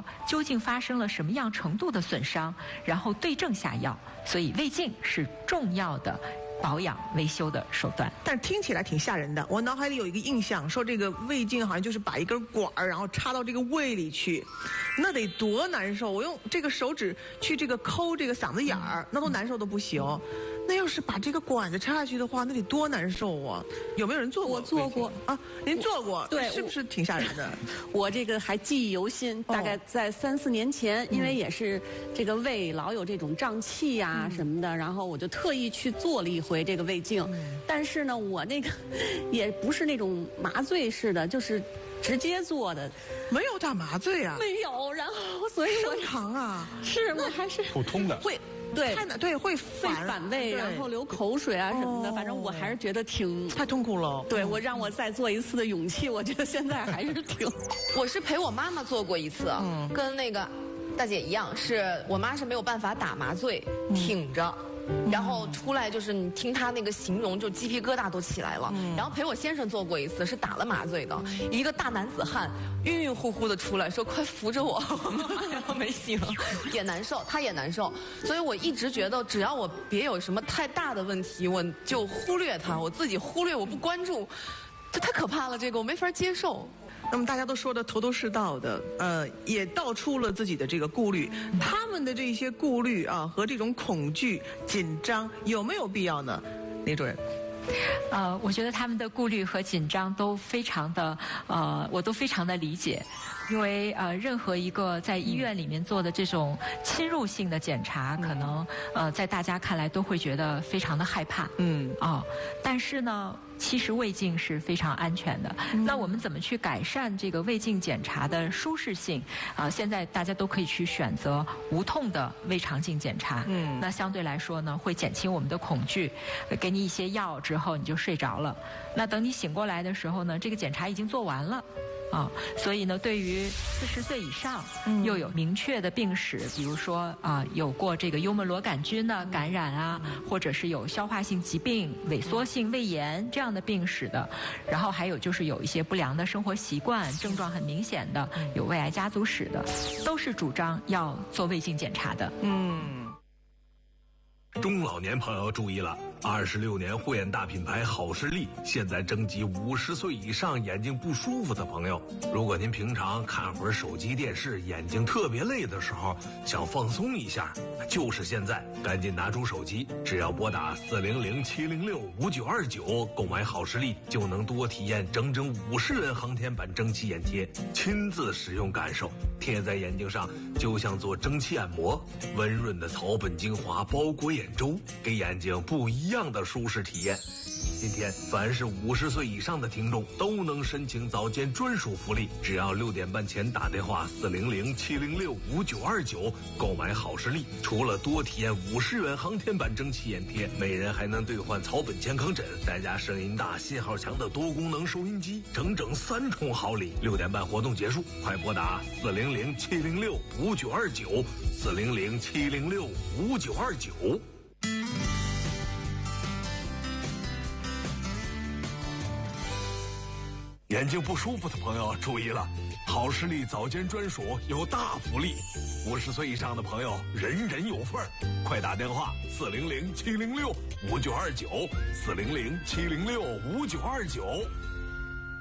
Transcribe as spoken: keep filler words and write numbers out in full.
说究竟发生了什么样程度的损伤，然后对症下药。所以胃镜是重要的保养维修的手段。 但听起来挺吓人的，我脑海里有一个印象，说这个胃镜好像就是把一根管儿，然后插到这个胃里去，那得多难受！我用这个手指去这个抠这个嗓子眼儿，那都难受的不行。那要是把这个管子插下去的话，那得多难受啊！有没有人做过？ 我做过啊，您做过？ 对， 是不是挺吓人的？ 我这个还记忆犹新，大概在三四年前，因为也是这个胃老有这种胀气呀、什么的，然后我就特意去做了一回这个胃镜。但是呢，我那个也不是那种麻醉式的，就是直接做的， 没有打麻醉啊？ 没有。然后所以我生疼啊， 是我还是普通的会。对， 太难，对，会反反胃，然后流口水啊什么的，反正我还是觉得挺太痛苦了。 对，我让我再做一次的勇气，我觉得现在还是挺。 我是陪我妈妈做过一次，嗯，跟那个大姐一样，是我妈是没有办法打麻醉，挺着。然后出来就是你听他那个形容，就鸡皮疙瘩都起来了。嗯、然后陪我先生做过一次，是打了麻醉的，一个大男子汉晕晕乎乎的出来，说快扶着我，我妈要没醒，也难受，他也难受。所以我一直觉得，只要我别有什么太大的问题，我就忽略它，我自己忽略，我不关注，这太可怕了，这个我没法接受。 那么大家都说的头头是道的，呃，也道出了自己的这个顾虑，他们的这些顾虑啊和这种恐惧、紧张，有没有必要呢？李主任。 呃，我觉得他们的顾虑和紧张都非常的，呃，我都非常的理解，因为呃，任何一个在医院里面做的这种侵入性的检查，可能呃，在大家看来都会觉得非常的害怕，嗯，哦，但是呢。其实胃镜是非常安全的。嗯、那我们怎么去改善这个胃镜检查的舒适性？啊、呃，现在大家都可以去选择无痛的胃肠镜检查。嗯，那相对来说呢，会减轻我们的恐惧，给你一些药之后你就睡着了。那等你醒过来的时候呢，这个检查已经做完了。啊，所以呢，对于四十岁以上又有明确的病史，比如说啊，有过这个幽门螺杆菌的感染啊，或者是有消化性疾病、萎缩性胃炎这样的病史的，然后还有就是有一些不良的生活习惯，症状很明显的，有胃癌家族史的，都是主张要做胃镜检查的。嗯。 中老年朋友注意了，二十六年护眼大品牌好视力现在征集五十岁以上眼睛不舒服的朋友。如果您平常看会儿手机电视，眼睛特别累的时候，想放松一下，就是现在，赶紧拿出手机，只要拨打四零零七零六五九二九购买好视力，就能多体验整整五十元航天版蒸汽眼贴，亲自使用感受，贴在眼睛上就像做蒸汽按摩，温润的草本精华包裹眼周，给眼睛不一样的舒适体验。今天凡是五十岁以上的听众都能申请早间专属福利，只要六点半前打电话四零零七零六五九二九购买好视力，除了多体验五十元航天版蒸汽眼贴，每人还能兑换草本健康枕，再加声音大、信号强的多功能收音机，整整三重好礼。六点半活动结束，快拨打四零零七零六五九二九四零零七零六五九二九。眼睛不舒服的朋友注意了，好视力早间专属有大福利，五十岁以上的朋友人人有份儿，快打电话四零零七零六五九二九四零零七零六五九二九。